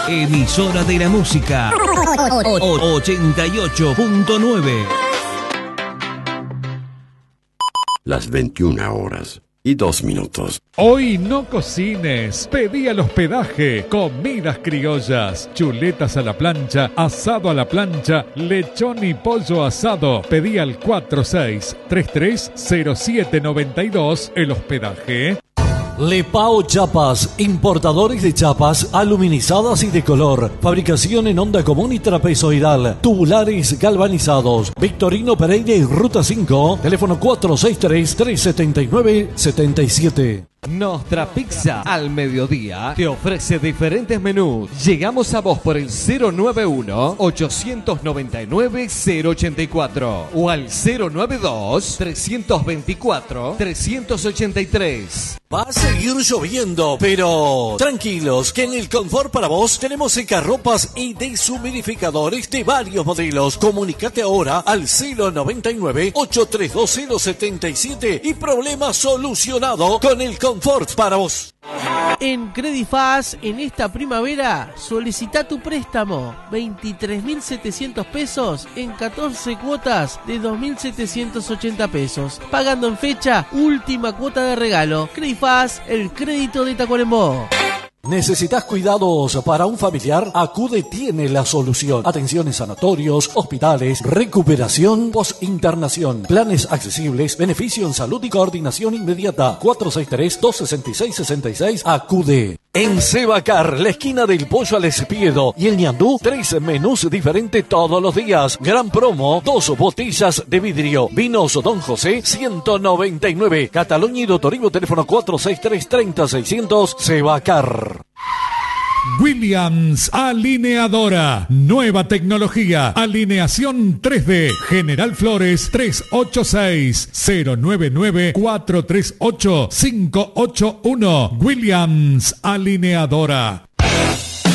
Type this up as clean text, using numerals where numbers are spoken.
Emisora de la música 88.9. Las 21:02. Hoy no cocines, pedí al hospedaje, comidas criollas, chuletas a la plancha, asado a la plancha, lechón y pollo asado. Pedí al 46330792 el hospedaje. Lepao Chapas, importadores de chapas aluminizadas y de color, fabricación en onda común y trapezoidal, tubulares galvanizados. Victorino Pereira y Ruta 5, teléfono 463-379-77. Nostra Pizza al mediodía te ofrece diferentes menús. Llegamos a vos por el 091-899-084 o al 092-324-383. Va a seguir lloviendo, pero tranquilos, que en el Confort para vos tenemos secarropas y deshumidificadores de varios modelos. Comunicate ahora al 099-832-077 y problema solucionado con el Confort para vos. En Credifaz, en esta primavera, solicita tu préstamo. 23.700 pesos en 14 cuotas de 2.780 pesos. Pagando en fecha, última cuota de regalo. Credifaz, el crédito de Tacuarembó. ¿Necesitas cuidados para un familiar? Acude tiene la solución. Atención en sanatorios, hospitales, recuperación post-internación. Planes accesibles, beneficio en salud y coordinación inmediata. 463-266-66. Acude. En Sebacar, la esquina del Pollo al Espiedo y el ñandú, 3 menús diferentes todos los días. Gran promo, 2 botellas de vidrio. Vinos Don José, 199. Cataluña y Doctorivo, teléfono 463-30-600. Sebacar. Williams Alineadora. Nueva tecnología. Alineación 3D. General Flores 386 099 438 581. Williams Alineadora.